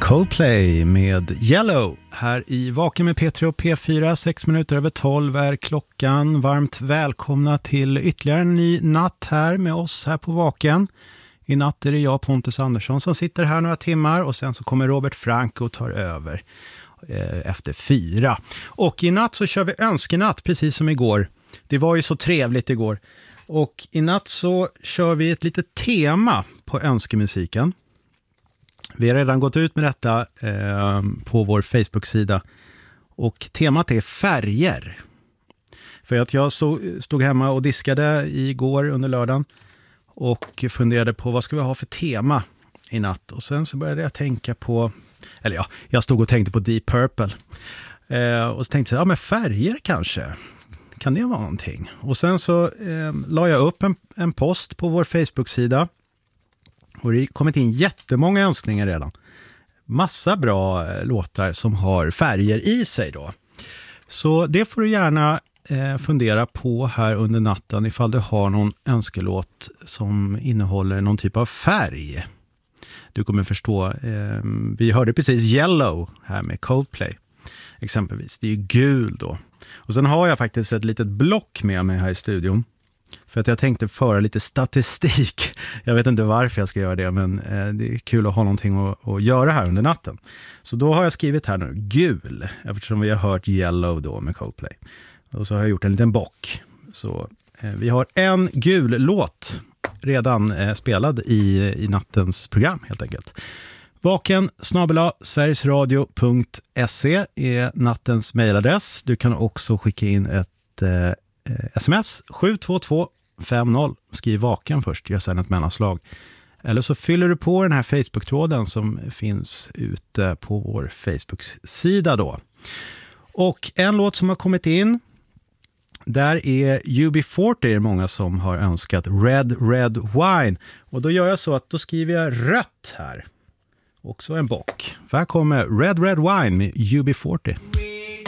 Coldplay med Yellow här i Vaken med P3 och P4. 6 minuter över 12 är klockan. Varmt välkomna till ytterligare en ny natt här med oss här på Vaken. I natt är det jag, Pontus Andersson, som sitter här några timmar och sen så kommer Robert Franco och tar över efter 4. Och i natt så kör vi önskenatt precis som igår. Det var ju så trevligt igår. Och i natt så kör vi ett litet tema på önskemusiken. Vi har redan gått ut med detta på vår Facebook-sida. Och temat är färger. För att jag stod hemma och diskade igår under lördagen. Och funderade på vad ska vi ha för tema i natt. Och sen så började jag tänka på, eller ja, jag stod och tänkte på Deep Purple. Och så tänkte jag, ja men färger kanske. Kan det vara någonting? Och sen så la jag upp en post på vår Facebook-sida. Och det har kommit in jättemånga önskningar redan. Massa bra låtar som har färger i sig då. Så det får du gärna fundera på här under natten ifall du har någon önskelåt som innehåller någon typ av färg. Du kommer förstå, vi hörde precis Yellow här med Coldplay exempelvis. Det är gul då. Och sen har jag faktiskt ett litet block med mig här i studion. För att jag tänkte föra lite statistik. Jag vet inte varför jag ska göra det, men det är kul att ha någonting att göra här under natten. Så då har jag skrivit här nu, gul, eftersom vi har hört Yellow då med Coldplay. Och så har jag gjort en liten bock. Så vi har en gul låt redan spelad i nattens program helt enkelt. vaken@sverigesradio.se är nattens mejladress. Du kan också skicka in ett sms 72250. Skriv vaken först, gör sedan ett mellanslag. Eller så fyller du på den här Facebook-tråden som finns ute på vår Facebook-sida då. Och en låt som har kommit in, där är UB40, många som har önskat Red Wine. Och då gör jag så att då skriver jag rött här. Också en bock. För här kommer Red Wine med UB40.